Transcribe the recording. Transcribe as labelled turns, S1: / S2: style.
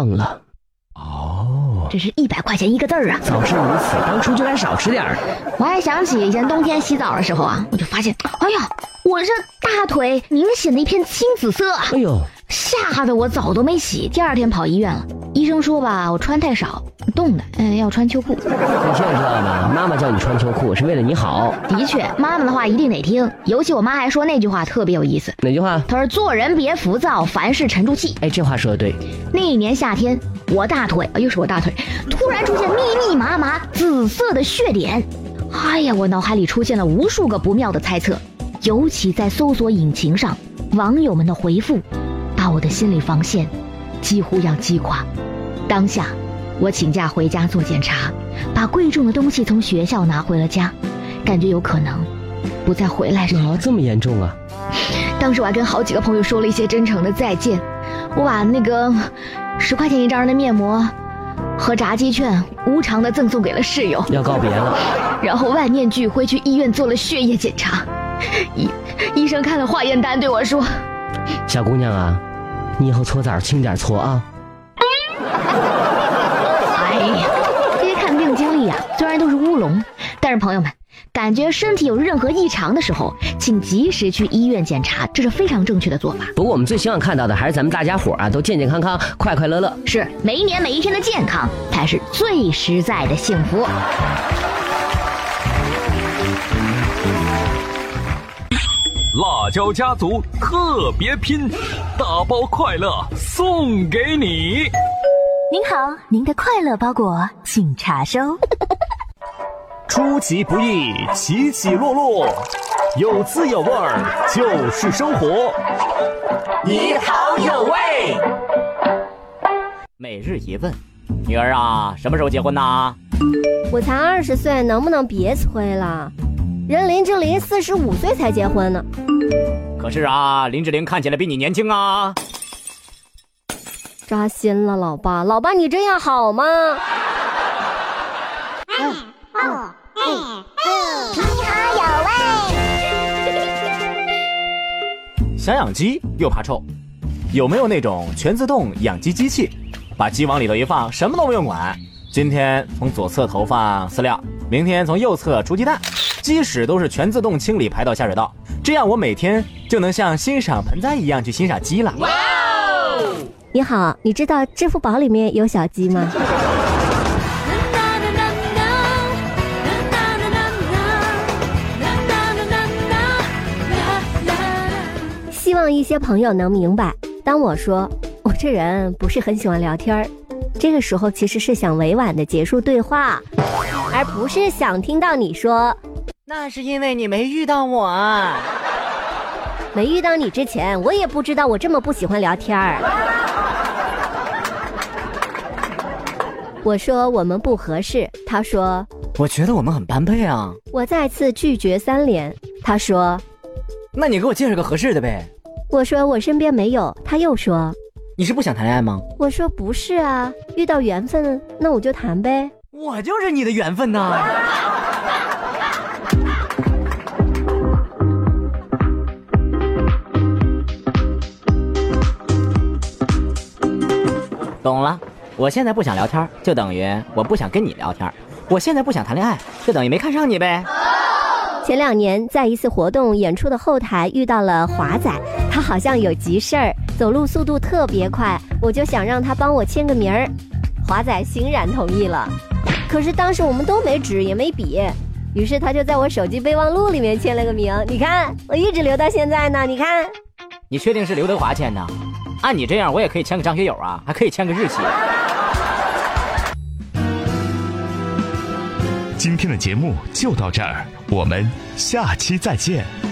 S1: 了。哦，
S2: 这是100块钱一个字儿啊！
S1: 早是如此，当初就该少吃点儿。
S2: 我还想起以前冬天洗澡的时候啊，我就发现，哎呀，我这大腿明显的一片青紫色啊！
S1: 哎呦，
S2: 吓得我澡都没洗，第2天跑医院了。医生说吧，我穿太少，冻的，要穿秋裤。
S1: 你现在知道吗？妈妈叫你穿秋裤是为了你好。
S2: 的确，妈妈的话一定得听，尤其我妈还说那句话特别有意思。
S1: 哪句话？
S2: 她说做人别浮躁，凡事沉住气。
S1: 哎，这话说的对。
S2: 那一年夏天，我大腿，又是我大腿，突然出现密密麻麻紫色的血点。哎呀，我脑海里出现了无数个不妙的猜测，尤其在搜索引擎上，网友们的回复，把我的心理防线几乎要击垮。当下，我请假回家做检查，把贵重的东西从学校拿回了家，感觉有可能不再回来了。
S1: 这么严重啊！
S2: 当时我还跟好几个朋友说了一些真诚的再见，我把那个10块钱一张的面膜和炸鸡券无偿的赠送给了室友，
S1: 要告别了。
S2: 然后万念俱灰去医院做了血液检查，医生看了化验单对我说：“
S1: 小姑娘啊，你以后搓澡轻点搓啊。”
S2: 哎呀，这些看病经历啊，虽然都是乌龙，但是朋友们，感觉身体有任何异常的时候，请及时去医院检查，这是非常正确的做法。
S1: 不过我们最希望看到的还是咱们大家伙啊，都健健康康、快快乐乐。
S2: 是，每一年每一天的健康才是最实在的幸福。
S3: 辣椒家族特别拼，大包快乐送给你。
S4: 您好，您的快乐包裹请查收。
S5: 出其不意，起起落落，有滋有味儿就是生活。
S6: 你好有味。
S7: 每日一问，女儿啊，什么时候结婚呢？
S8: 我才20岁，能不能别催了？人林志玲45岁才结婚呢。
S7: 可是啊，林志玲看起来比你年轻啊。
S8: 扎心了，老爸，老爸你这样好吗？
S4: 你好有味。
S5: 想养鸡又怕臭，有没有那种全自动养鸡机器？把鸡往里头一放，什么都不用管。今天从左侧投放饲料，明天从右侧出鸡蛋，鸡屎都是全自动清理排到下水道，这样我每天就能像欣赏盆栽一样去欣赏鸡了。
S4: 哇哦！
S8: 你好，你知道支付宝里面有小鸡吗？希望一些朋友能明白，当我说我这人不是很喜欢聊天，这个时候其实是想委婉的结束对话，而不是想听到你说
S7: 那是因为你没遇到我。
S8: 没遇到你之前，我也不知道我这么不喜欢聊天。我说我们不合适，他说
S7: 我觉得我们很般配啊。
S8: 我再次拒绝3连，他说
S7: 那你给我介绍个合适的呗。
S8: 我说我身边没有，他又说
S7: 你是不想谈恋爱吗？
S8: 我说不是啊，遇到缘分那我就谈呗。
S7: 我就是你的缘分呐。懂了，我现在不想聊天，就等于我不想跟你聊天；我现在不想谈恋爱，就等于没看上你呗。
S8: 前2年在一次活动演出的后台遇到了华仔，他好像有急事儿，走路速度特别快，我就想让他帮我签个名儿。华仔欣然同意了，可是当时我们都没纸也没笔，于是他就在我手机备忘录里面签了个名，你看我一直留到现在呢。你看，
S7: 你确定是刘德华签的？按你这样我也可以签个张学友啊，还可以签个日期。
S9: 今天的节目就到这儿，我们下期再见。